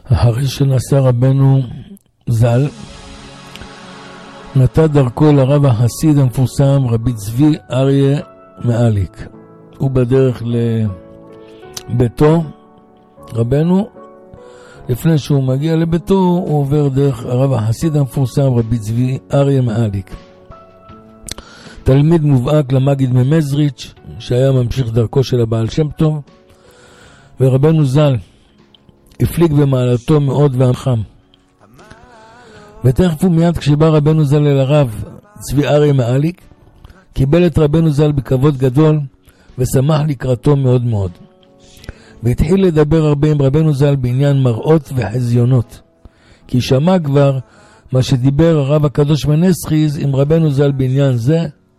אחרי שנסע רבנו ז"ל, נתן דרכו לרב החסיד המפורסם רבי צבי אריה מאליק. הוא בדרך לביתו, רבנו, לפני שהוא מגיע לביתו, הוא עובר דרך הרב החסיד המפורסם רבי צבי אריה מאליק, תלמיד מובהק למגיד ממזריץ', שהיה ממשיך דרכו של הבעל שם טוב, ורבנו ז"ל הפליג במעלתו מאוד והחם. ותכף ומיד כשבא רבנו ז"ל אל הרב צבי אריה מאליק, קיבל את רבנו ז"ל בכבוד גדול ושמח לקראתו מאוד מאוד, והתחיל לדבר הרבה עם רבנו ז"ל בעניין מראות וחזיונות, כי שמע כבר מה שדיבר הרב הקדוש מנסחיז עם רבנו ז"ל בעניין זה.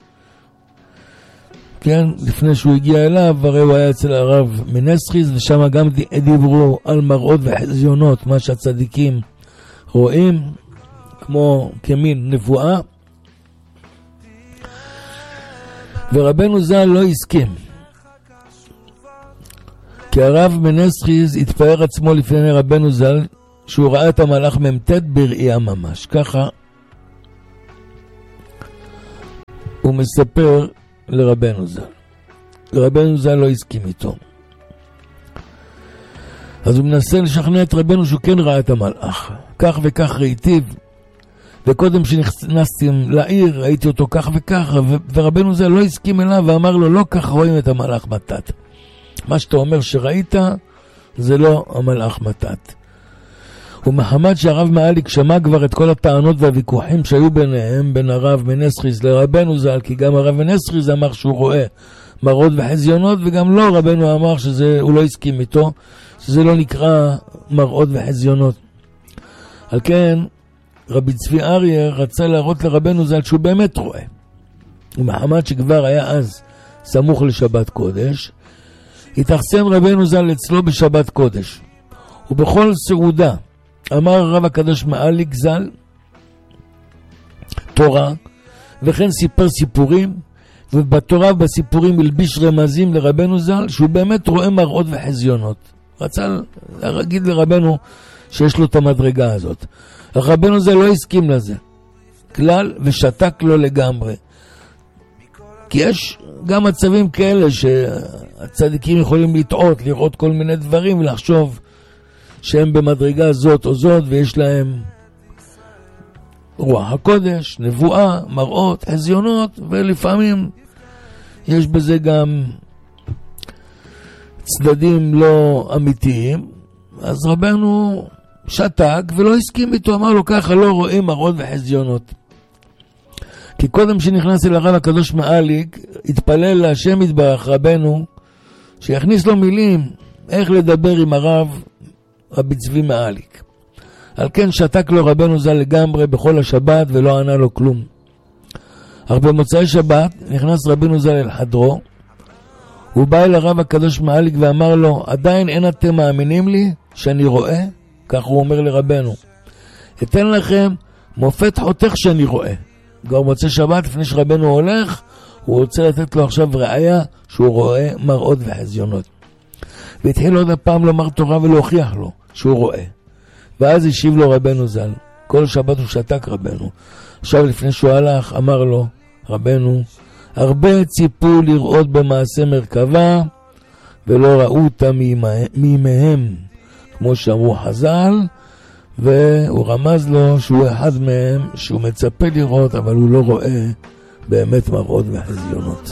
כן, לפני שהוא הגיע אליו, הרי הוא היה אצל הרב מנסחיז, ושם גם דיברו על מראות וחזיונות, מה שהצדיקים רואים, כמו כמין נבואה. ורבנו ז"ל לא הסכים, כי הרב מנסחיז התפאר עצמו לפני רבנו ז"ל שהוא ראה את המלאך ממתת בראייה ממש. ככה הוא מספר לרבנו ז"ל. רבנו ז"ל לא הסכים איתו, אז הוא מנסה לשכנע את רבנו שהוא כן ראה את המלאך. כך וכך ראיתיו, וקודם שנכנסתי לעיר ראיתי אותו כך וכך, ורבנו ז"ל לא הסכים אליו ואמר לו, לא כך רואים את המלאך מתת. מה שאתה אומר שראית זה לא המלאך מתת. ומחמד שהרב מאליק שמע כבר את כל הטענות והוויכוחים שהיו ביניהם, בין הרב מנסחיז לרבנו ז"ל, כי גם הרב מנסחיז אמר שהוא רואה מראות וחזיונות, וגם לא, רבנו אמר שהוא לא הסכים איתו, שזה לא נקרא מראות וחזיונות. על כן רבי צבי אריה רצה להראות לרבנו ז"ל שהוא באמת רואה. ומחמד שכבר היה אז סמוך לשבת קודש, התאכסן רבנו ז"ל אצלו בשבת קודש, ובכל סעודה אמר הרב הקדוש מאליק ז"ל תורה, וכן סיפר סיפורים, ובתורה ובסיפורים הלביש רמזים לרבנו ז"ל שהוא באמת רואה מראות וחזיונות. רצה להגיד לרבנו שיש לו את המדרגה הזאת. רבנו ז"ל לא הסכים לזה כלל, ושתק לו לגמרי, כי יש גם מצבים כאלה שהצדיקים יכולים לטעות, לראות כל מיני דברים ולחשוב שהם במדרגה זאת או זאת, ויש להם רוח הקודש, נבואה, מראות, חזיונות, ולפעמים יש בזה גם צדדים לא אמיתיים. אז רבנו שתק ולא הסכים איתו, אמר לו ככה לא רואים מראות וחזיונות. כי קודם שנכנס אל הרב הקדוש מאליק, התפלל להשם יתברך רבנו שיכניס לו מילים איך לדבר עם הרב רבי צבי מאליק. על כן שתק לו רבנו ז"ל לגמרי בכל השבת ולא ענה לו כלום. אך במוצאי שבת נכנס רבנו ז"ל אל חדרו, הוא בא אל הרב הקדוש מאליק ואמר לו, עדיין אין אתם מאמינים לי שאני רואה? כך הוא אומר לרבנו, אתן לכם מופת חותך שאני רואה. כבר מוצאי שבת לפני שרבנו הולך, הוא רוצה לתת לו עכשיו ראיה שהוא רואה מראות וחזיונות. והתחיל עוד הפעם לומר תורה ולהוכיח לו שהוא רואה. ואז השיב לו רבנו ז"ל. כל שבת הוא שתק רבנו. עכשיו לפני שהוא הלך אמר לו רבנו, הרבה ציפו לראות במעשה מרכבה ולא ראו אותה מימיהם, כמו שאמרו חז"ל, והוא רמז לו שהוא אחד מהם, שהוא מצפה לראות אבל הוא לא רואה באמת מראות וחזיונות.